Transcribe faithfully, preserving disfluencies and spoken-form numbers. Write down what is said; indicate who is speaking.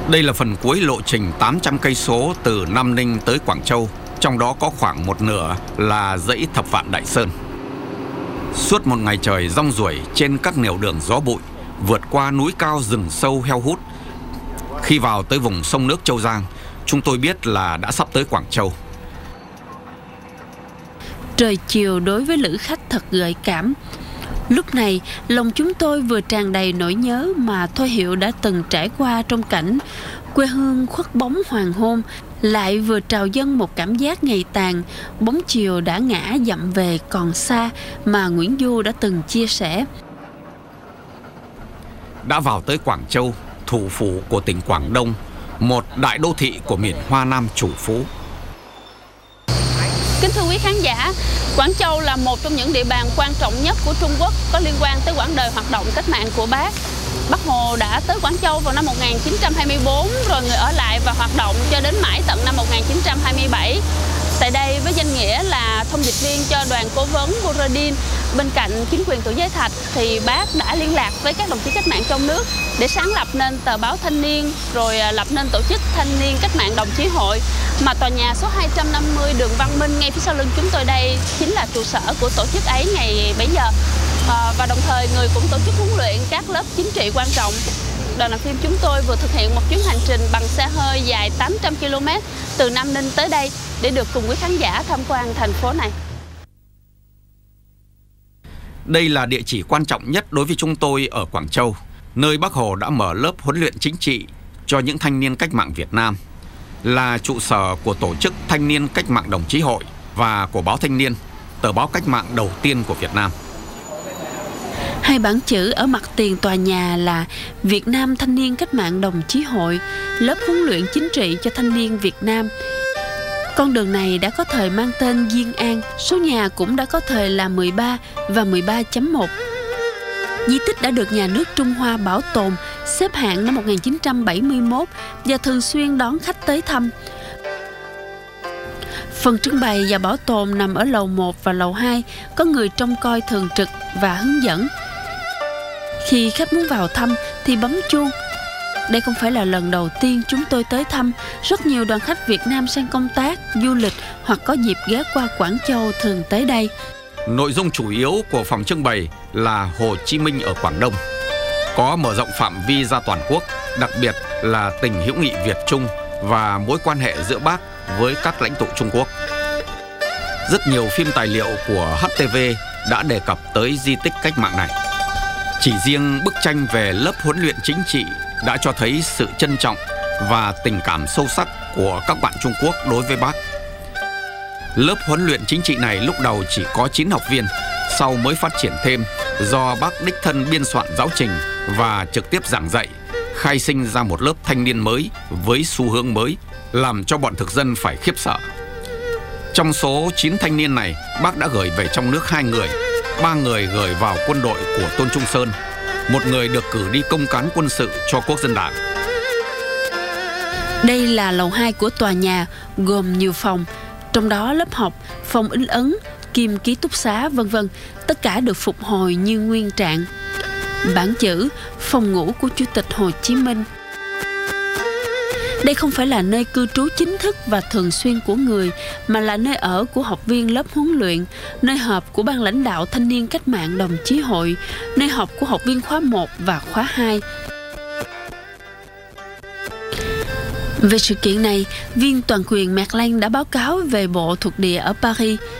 Speaker 1: Đây là phần cuối lộ trình tám trăm cây số từ Nam Ninh tới Quảng Châu, trong đó có khoảng một nửa là dãy Thập Vạn Đại Sơn. Suốt một ngày trời rong ruổi trên các nẻo đường gió bụi, vượt qua núi cao rừng sâu heo hút. Khi vào tới vùng sông nước Châu Giang, chúng tôi biết là đã sắp tới Quảng Châu.
Speaker 2: Trời chiều đối với lữ khách thật gợi cảm. Lúc này, lòng chúng tôi vừa tràn đầy nỗi nhớ mà Thôi Hiệu đã từng trải qua trong cảnh quê hương khuất bóng hoàng hôn, lại vừa trào dâng một cảm giác ngày tàn, bóng chiều đã ngã dặm về còn xa mà Nguyễn Du đã từng chia sẻ.
Speaker 1: Đã vào tới Quảng Châu, thủ phủ của tỉnh Quảng Đông, một đại đô thị của miền Hoa Nam chủ phú.
Speaker 2: Kính thưa quý khán giả, Quảng Châu là một trong những địa bàn quan trọng nhất của Trung Quốc có liên quan tới quãng đời hoạt động cách mạng của Bác. Bác Hồ đã tới Quảng Châu vào năm một nghìn chín trăm hai mươi tư, rồi người ở lại và hoạt động cho đến mãi tận năm một nghìn chín trăm hai mươi bảy. Tại đây với danh nghĩa là thông dịch viên cho đoàn cố vấn Borodin, bên cạnh chính quyền tuổi Giới Thạch thì Bác đã liên lạc với các đồng chí cách mạng trong nước để sáng lập nên tờ báo Thanh niên, rồi lập nên tổ chức Thanh niên Cách mạng Đồng Chí Hội, mà tòa nhà số hai trăm năm mươi đường Văn Minh ngay phía sau lưng chúng tôi đây chính là trụ sở của tổ chức ấy ngày bấy giờ. À, và đồng thời người cũng tổ chức huấn luyện các lớp chính trị quan trọng. Đoàn làm phim chúng tôi vừa thực hiện một chuyến hành trình bằng xe hơi dài tám trăm ki lô mét từ Nam Ninh tới đây để được cùng quý khán giả tham quan thành phố này.
Speaker 1: Đây là địa chỉ quan trọng nhất đối với chúng tôi ở Quảng Châu, nơi Bác Hồ đã mở lớp huấn luyện chính trị cho những thanh niên cách mạng Việt Nam, là trụ sở của tổ chức Thanh niên Cách mạng Đồng Chí Hội và của báo Thanh niên, tờ báo cách mạng đầu tiên của Việt Nam.
Speaker 2: Hai bảng chữ ở mặt tiền tòa nhà là Việt Nam Thanh niên Cách mạng Đồng Chí Hội, lớp huấn luyện chính trị cho thanh niên Việt Nam. Con đường này đã có thời mang tên Diên An, số nhà cũng đã có thời là mười ba và mười ba chấm một. Di tích đã được nhà nước Trung Hoa bảo tồn, xếp hạng năm một nghìn chín trăm bảy mươi mốt và thường xuyên đón khách tới thăm. Phần trưng bày và bảo tồn nằm ở lầu một và lầu hai, có người trông coi thường trực và hướng dẫn. Khi khách muốn vào thăm thì bấm chuông. Đây không phải là lần đầu tiên chúng tôi tới thăm. Rất nhiều đoàn khách Việt Nam sang công tác, du lịch hoặc có dịp ghé qua Quảng Châu thường tới đây.
Speaker 1: Nội dung chủ yếu của phòng trưng bày là Hồ Chí Minh ở Quảng Đông, có mở rộng phạm vi ra toàn quốc, đặc biệt là tình hữu nghị Việt-Trung và mối quan hệ giữa Bác với các lãnh tụ Trung Quốc. Rất nhiều phim tài liệu của hát tê vê đã đề cập tới di tích cách mạng này. Chỉ riêng bức tranh về lớp huấn luyện chính trị đã cho thấy sự trân trọng và tình cảm sâu sắc của các bạn Trung Quốc đối với Bác. Lớp huấn luyện chính trị này lúc đầu chỉ có chín học viên, sau mới phát triển thêm do Bác đích thân biên soạn giáo trình và trực tiếp giảng dạy, khai sinh ra một lớp thanh niên mới với xu hướng mới, làm cho bọn thực dân phải khiếp sợ. Trong số chín thanh niên này, Bác đã gửi về trong nước hai người, ba người gửi vào quân đội của Tôn Trung Sơn, một người được cử đi công cán quân sự cho Quốc dân Đảng.
Speaker 2: Đây là lầu hai của tòa nhà, gồm nhiều phòng, trong đó lớp học, phòng in ấn, kim ký túc xá, vân vân, tất cả được phục hồi như nguyên trạng. Bảng chữ phòng ngủ của Chủ tịch Hồ Chí Minh. Đây không phải là nơi cư trú chính thức và thường xuyên của người, mà là nơi ở của học viên lớp huấn luyện, nơi họp của ban lãnh đạo Thanh niên Cách mạng Đồng Chí Hội, nơi học của học viên khóa một và khóa hai. Về sự kiện này, viên toàn quyền Mạc Lanh đã báo cáo về bộ thuộc địa ở Paris